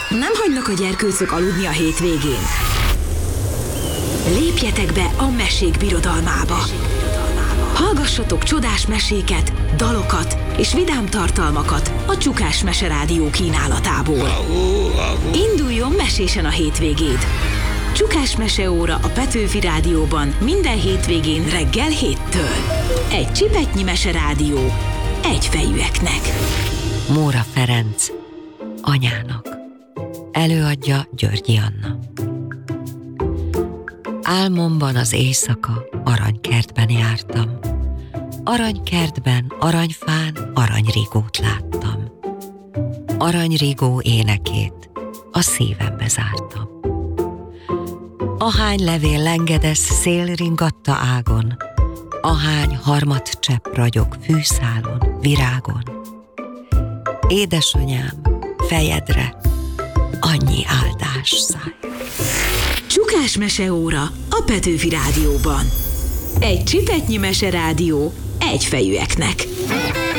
Nem hagynak a gyerkőcök aludni a hétvégén? Lépjetek be a mesék birodalmába! Hallgassatok csodás meséket, dalokat és vidám tartalmakat a Csukás Mese Rádió kínálatából. Induljon mesésen a hétvégéd! Csukás Meseóra a Petőfi Rádióban minden hétvégén reggel 7-től. Egy csipetnyi meserádió, egyfejűeknek. Móra Ferenc, anyának. Előadja Györgyi Anna. Álmomban az éjszaka aranykertben jártam. Aranykertben, aranyfán aranyrigót láttam. Aranyrigó énekét a szívembe zártam. Ahány levél lengedesz szél ringatta ágon, ahány harmadcsepp ragyog fűszálon, virágon. Édesanyám, fejedre annyi áldás száll. Csukás Meseóra a Petőfi Rádióban. Egy csipetnyi meserádió egyfejűeknek.